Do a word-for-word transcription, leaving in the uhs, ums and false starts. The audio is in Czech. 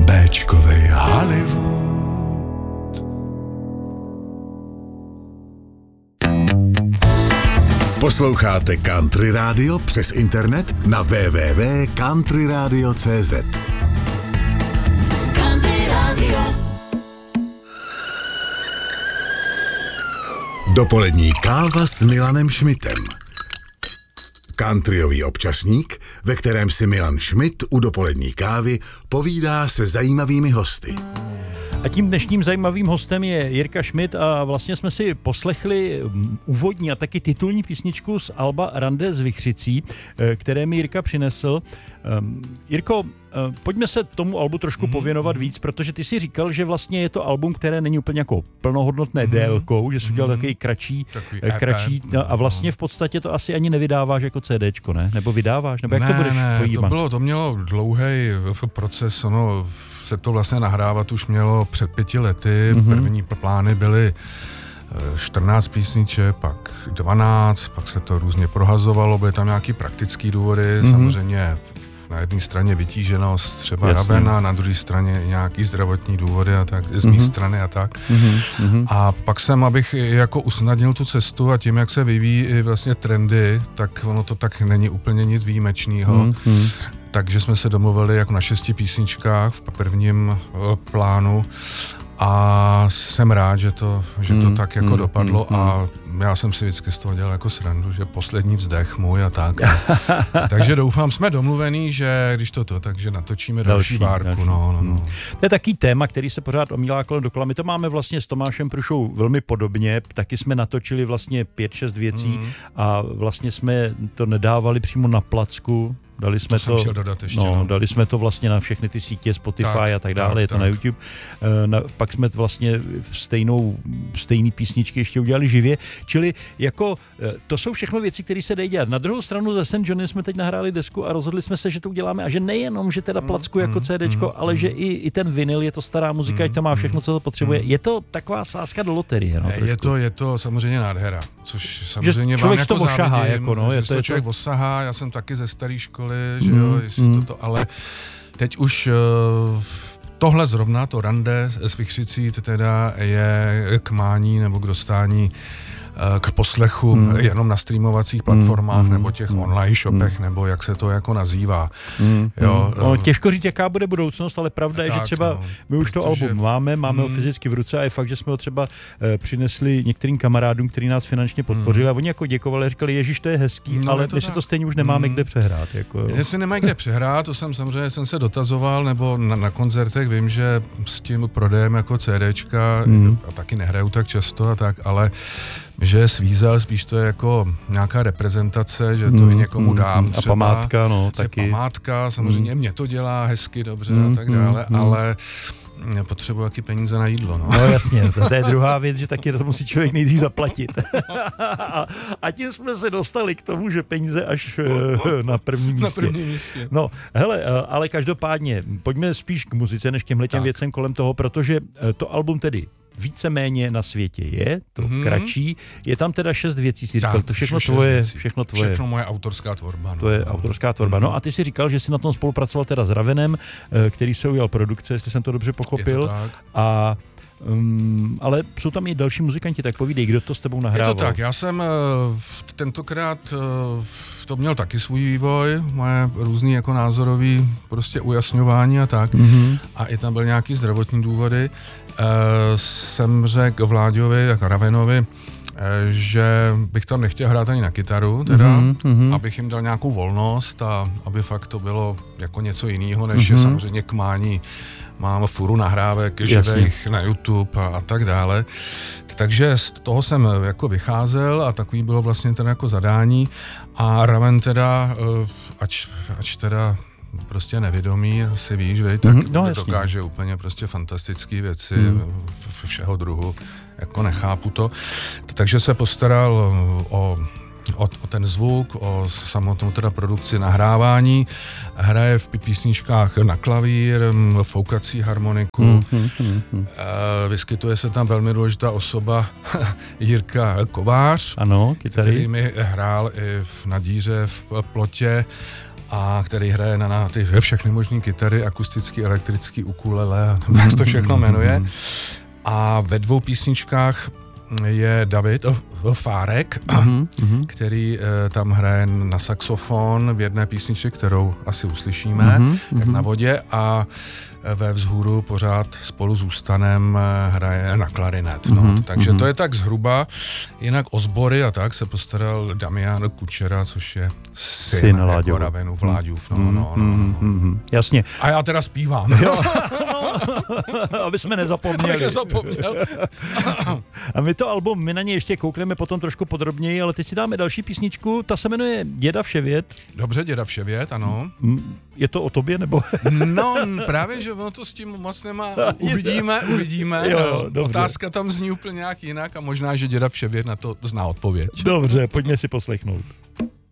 Béčkovej Hollywood. Posloucháte Country Radio přes internet na w w w tečka country radio tečka c z. Country Radio. Dopolední káva s Milanem Šmitem. Countryový občasník, ve kterém si Milan Šmit u dopolední kávy povídá se zajímavými hosty. A tím dnešním zajímavým hostem je Jirka Šmit a vlastně jsme si poslechli úvodní a taky titulní písničku z alba Rande z Vichřicí, které mi Jirka přinesl. Jirko, pojďme se tomu albu trošku mm-hmm. pověnovat víc, protože ty si říkal, že vlastně je to album, které není úplně jako plnohodnotné mm-hmm. délkou, že jsi udělal mm-hmm. takový kratší, kratší a vlastně v podstatě to asi ani nevydáváš jako CDčko, ne? Nebo vydáváš? Nebo jak ne, to budeš ne, pojímat? to bylo, to mělo dlouhý proces, ono se to vlastně nahrávat už mělo před pěti lety, mm-hmm. první plány byly čtrnáct písniček, pak dvanáct, pak se to různě prohazovalo, byly tam nějaký praktický důvody, mm-hmm. samozřejmě na jedné straně vytíženost třeba Jasně. Ravena, na druhé straně nějaký zdravotní důvody a tak, z mé mm-hmm. strany a tak. Mm-hmm. A pak jsem, abych jako usnadnil tu cestu a tím, jak se vyvíjí i vlastně trendy, tak ono to tak není úplně nic výjimečného. Mm-hmm. Takže jsme se domluvili jako na šesti písničkách v prvním plánu a jsem rád, že to, že to mm, tak jako mm, dopadlo mm, a já jsem si vždycky z toho dělal jako srandu, že poslední vzdech můj a tak. Takže doufám, jsme domluvený, že když toto, takže natočíme další, další várku. Další. No, no, no. To je taký téma, který se pořád omílá kolem dokola. My to máme vlastně s Tomášem Prušou velmi podobně, taky jsme natočili vlastně pět, šest věcí mm. a vlastně jsme to nedávali přímo na placku. Dali jsme to, to dodat ještě, no, no. dali jsme to vlastně na všechny ty sítě, Spotify tak, a tak dále, tak, je to tak. na YouTube. E, na, pak jsme vlastně stejnou, stejný písničky ještě udělali živě, čili jako to jsou všechno věci, které se dají dělat. Na druhou stranu ze Saint Johnny jsme teď nahráli desku a rozhodli jsme se, že to uděláme a že nejenom, že teda placku mm, jako CDčko, mm, ale mm. že i, i ten vinyl, je to stará muzika, mm, to má všechno, co to potřebuje. Mm. Je to taková sázka do loterie, no, je to, je to samozřejmě nádhera, což samozřejmě vám jako to ošahá, závidím, jako no, je to, to člověk to... osahá, já jsem taky ze staré školy, že jo, jestli mm. toto, ale teď už uh, tohle zrovna, to Rande s Vichřicí, teda je k mání nebo k dostání k poslechu mm. jenom na streamovacích platformách mm. nebo těch mm. online shopech, mm. nebo jak se to jako nazývá. Mm. Jo, no, těžko říct, jaká bude budoucnost, ale pravda je, tak, že třeba no, my už to protože... album máme, máme mm. ho fyzicky v ruce a je fakt, že jsme ho třeba uh, přinesli některým kamarádům, kteří nás finančně podpořili mm. a oni jako děkovali a říkali, ježiš, to je hezký, no, ale my si to stejně už nemáme mm. kde přehrát. Jako, Jestli nemají kde přehrát, to jsem samozřejmě jsem se dotazoval, nebo na, na koncertech vím, že s tím prodejem jako CDčka mm. a taky nehraju tak často a tak, ale že je svízel, spíš to je jako nějaká reprezentace, že to mm, i někomu dám mm, třeba. A památka, no, taky. Památka, samozřejmě mm. mě to dělá hezky, dobře mm, a tak dále, mm, ale potřebuji jaký peníze na jídlo, no. No jasně, to, to je druhá věc, že taky to musí člověk nejdřív zaplatit. a, a tím jsme se dostali k tomu, že peníze až uh, na prvním místě. Na prvním místě. No, hele, ale každopádně, pojďme spíš k muzice, než těmhletěm věcem kolem toho, protože to album tedy víceméně na světě je, to mm-hmm. kratší, je tam teda šest věcí, si říkal, tak, to všechno tvoje, všechno tvoje. Všechno moje autorská tvorba. No. To je autorská tvorba. Mm-hmm. No a ty si říkal, že jsi na tom spolupracoval teda s Ravenem, který se ujal produkce, jestli jsem to dobře pochopil. Je to tak. A Um, ale jsou tam i další muzikanti, tak povídej, kdo to s tebou nahrával. Je to tak, já jsem uh, tentokrát uh, to měl taky svůj vývoj, moje různý jako názorový prostě ujasňování a tak. Mm-hmm. A i tam byly nějaký zdravotní důvody. Uh, jsem řekl Vláďovi, tak Ravenovi, že bych tam nechtěl hrát ani na kytaru, teda, mm-hmm. abych jim dal nějakou volnost a aby fakt to bylo jako něco jiného, než mm-hmm. je samozřejmě k mání. Mám furu nahrávek, živých na YouTube a, a tak dále. Takže z toho jsem jako vycházel a takový bylo vlastně ten jako zadání. A Raven teda, ač, ač teda prostě nevědomý, asi víš, vej, tak mm-hmm, no, dokáže úplně prostě fantastické věci mm. všeho druhu. Jako nechápu to. Takže se postaral o O, o ten zvuk, o samotnou teda produkci, nahrávání. Hraje v písničkách na klavír, foukací harmoniku. Mm, mm, mm. E, vyskytuje se tam velmi důležitá osoba Jirka Kovář, ano, kytary. Který mi hrál i v, na díře v Plotě. a který hraje na, na ty všechny možné kytary, akustický, elektrický, ukulele, a jak se to všechno jmenuje. A ve dvou písničkách je David Fárek, mm-hmm. který e, tam hraje na saxofon v jedné písničce, kterou asi uslyšíme, mm-hmm. jak na vodě, a ve Vzhůru pořád spolu s Ústanem hraje na klarinet. No. Mm-hmm. Takže to je tak zhruba. Jinak o sbory a tak se postaral Damian Kučera, což je syn, syn jako Ravenův, Láďův. No, mm-hmm. no, no, no. Mm-hmm. Jasně. A já teda zpívám. Jo. Aby jsme nezapomněli. Abych nezapomněl. A my to album, my na ně ještě koukneme potom trošku podrobněji, ale teď si dáme další písničku, ta se jmenuje Děda Vševět. Dobře, Děda Vševět, ano. Je to o tobě, nebo? No, právě, že ono to s tím moc nemá. Uvidíme, uvidíme. Jo, otázka tam zní úplně nějak jinak a možná, že Děda Vševět na to zná odpověď. Dobře, pojďme si poslechnout.